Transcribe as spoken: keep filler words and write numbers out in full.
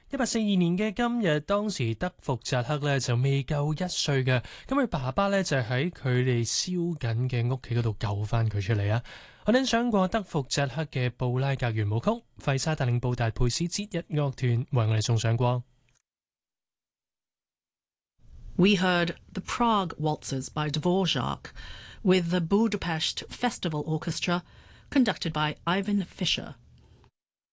一八四二年嘅今日，當時德福扎克咧就未夠一歲嘅，咁佢爸爸咧就喺佢哋燒緊嘅屋企嗰度救翻佢出嚟啊！我哋欣賞過德福扎克嘅布拉格圓舞曲，費沙帶領布達佩斯節日樂團為我哋送上過。 We heard the Prague Waltzes by Dvorak with the Budapest Festival Orchestra conducted by Ivan Fischer.